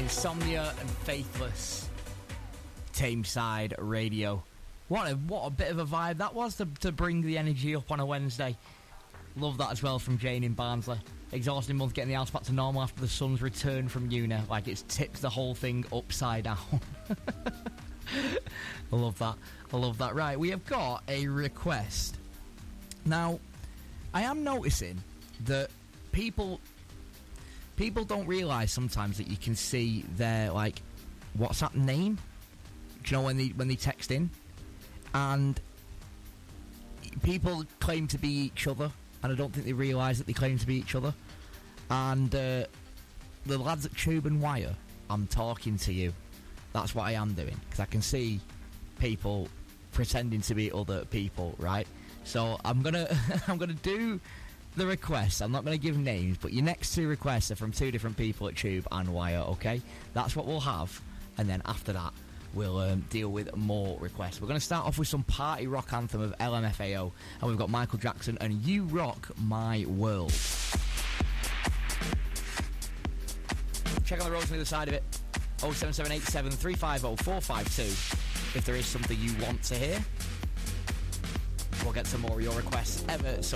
Insomnia and Faithless. Tameside Radio. What a bit of a vibe that was to bring the energy up on a Wednesday. Love that as well from Jane in Barnsley. Exhausting month getting the house back to normal after the son's return from uni. Like it's tipped the whole thing upside down. I love that. Right, we have got a request. Now, I am noticing that people don't realise sometimes that you can see their like WhatsApp name. Do you know when they text in? And people claim to be each other, and I don't think they realise that they claim to be each other. And the lads at Tube and Wire, I'm talking to you. That's what I am doing, because I can see people pretending to be other people, right? So I'm gonna do the requests. I'm not gonna give names, but your next two requests are from two different people at Tube and Wire. Okay, that's what we'll have, and then after that we'll deal with more requests. We're going to start off with some party rock anthem of LMFAO, and we've got Michael Jackson and You Rock My World. Check on the roads on the other side of it. 07787 350 452 if there is something you want to hear. We'll get some more of your requests ever so